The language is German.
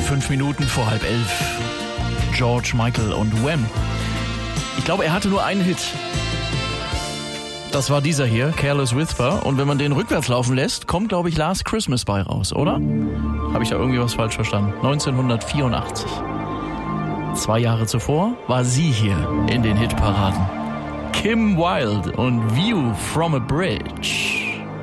5 Minuten vor 10:30. George Michael und Wham. Ich glaube, er hatte nur einen Hit. Das war dieser hier, Careless Whisper. Und wenn man den rückwärts laufen lässt, kommt, glaube ich, Last Christmas bei raus, oder? Habe ich da irgendwie was falsch verstanden? 1984. 2 Jahre zuvor war sie hier in den Hitparaden. Kim Wilde und View from a Bridge.